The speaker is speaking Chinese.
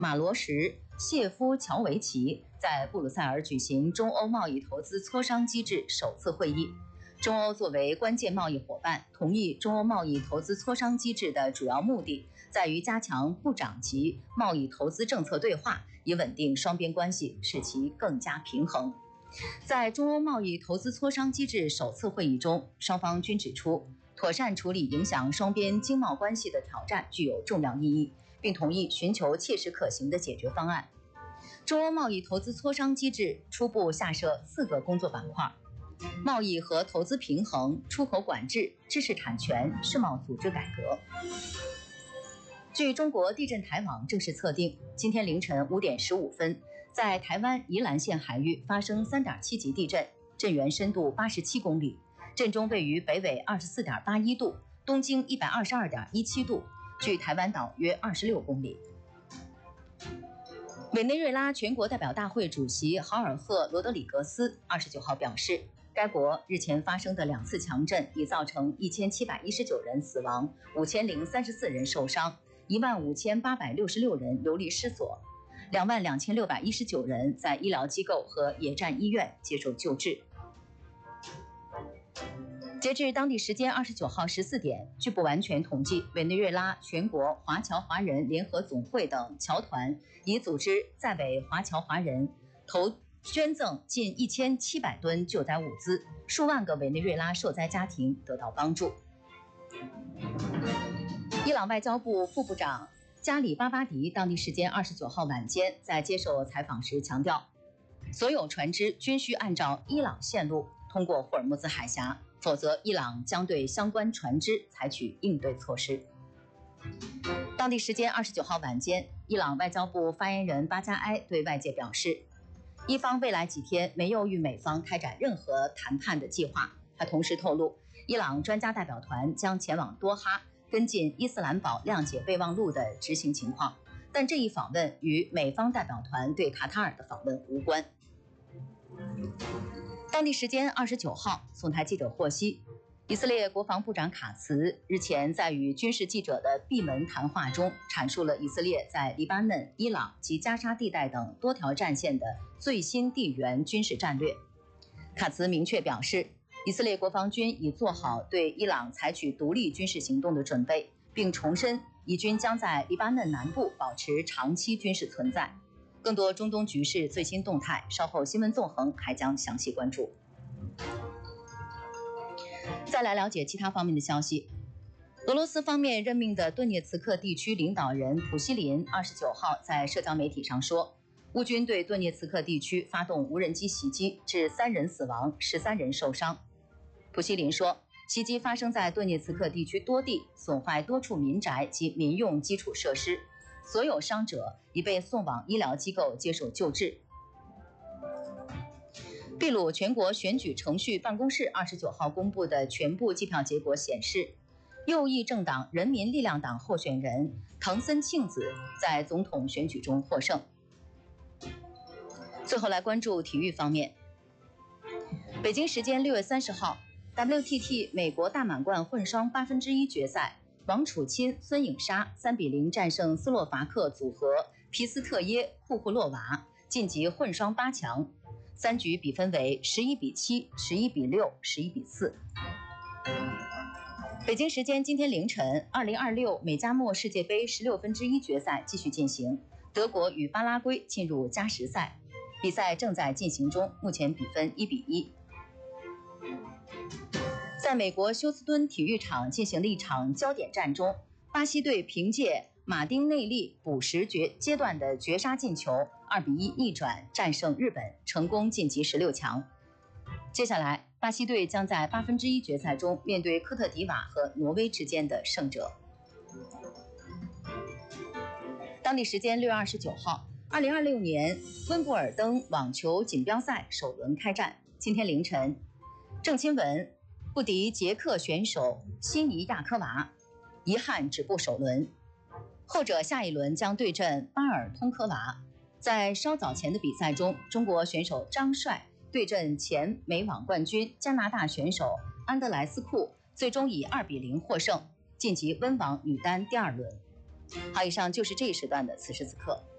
马罗什、谢夫乔维奇在布鲁塞尔举行中欧贸易投资磋商机制首次会议。中欧作为关键贸易伙伴，同意中欧贸易投资磋商机制的主要目的在于加强部长级贸易投资政策对话，以稳定双边关系，使其更加平衡。在中欧贸易投资磋商机制首次会议中，双方均指出，妥善处理影响双边经贸关系的挑战具有重要意义，并同意寻求切实可行的解决方案。中欧贸易投资磋商机制初步下设4个工作板块：贸易和投资平衡、出口管制、知识产权、世贸组织改革。据中国地震台网正式测定，今天凌晨5点15分，在台湾宜兰县海域发生3.7级地震，震源深度87公里，震中位于北纬24.81度，东经122.17度，距台湾岛约26公里。委内瑞拉全国代表大会主席豪尔赫·罗德里格斯29号表示，该国日前发生的2次强震已造成1719人死亡，5034人受伤，15866人流离失所，22619人在医疗机构和野战医院接受救治。截至当地时间29号14点，据不完全统计，委内瑞拉全国华侨华人联合总会等侨团已组织在委华侨华人捐赠近1700吨救灾物资，数万个委内瑞拉受灾家庭得到帮助。伊朗外交部副部长加里巴巴迪当地时间29号晚间在接受采访时强调，所有船只均需按照伊朗线路通过霍尔木兹海峡，否则伊朗将对相关船只采取应对措施。当地时间29号晚间，伊朗外交部发言人巴加埃对外界表示，伊方未来几天没有与美方开展任何谈判的计划。他同时透露，伊朗专家代表团将前往多哈跟进伊斯兰堡谅解备忘录的执行情况，但这一访问与美方代表团对卡塔尔的访问无关。当地时间29号，总台记者获悉，以色列国防部长卡茨日前在与军事记者的闭门谈话中，阐述了以色列在黎巴嫩、伊朗及加沙地带等多条战线的最新地缘军事战略。卡茨明确表示，以色列国防军已做好对伊朗采取独立军事行动的准备，并重申以军将在黎巴嫩南部保持长期军事存在。更多中东局势最新动态，稍后新闻纵横还将详细关注。再来了解其他方面的消息。俄罗斯方面任命的顿涅茨克地区领导人普希林29号在社交媒体上说，乌军对顿涅茨克地区发动无人机袭击，致3人死亡，13人受伤。普希林说，袭击发生在顿涅茨克地区多地，损坏多处民宅及民用基础设施，所有伤者已被送往医疗机构接受救治。秘鲁全国选举程序办公室29号公布的全部计票结果显示，右翼政党人民力量党候选人藤森庆子在总统选举中获胜。最后来关注体育方面。北京时间6月30号 WTT 美国大满贯混双1/8决赛，王楚钦、孙颖莎3-0战胜斯洛伐克组合皮斯特耶、库库洛娃，晋级混双8强。3局比分为11-7、11-6、11-4。北京时间今天凌晨，2026美加墨世界杯16分之一决赛继续进行，德国与巴拉圭进入加时赛，比赛正在进行中，目前比分1-1。在美国休斯敦体育场进行的一场焦点战中，巴西队凭借马丁内利补时阶段的绝杀进球，2-1逆转战胜日本，成功晋级16强。接下来，巴西队将在8分之一决赛中面对科特迪瓦和挪威之间的胜者。当地时间6月29号，2026年温布尔登网球锦标赛首轮开战。今天凌晨，郑钦文不敌捷克选手西尼亚科娃，遗憾止步首轮。后者下一轮将对阵巴尔通科娃。在稍早前的比赛中，中国选手张帅对阵前美网冠军加拿大选手安德莱斯库，最终以2-0获胜，晋级温网女单第2轮。好，以上就是这一时段的此时此刻。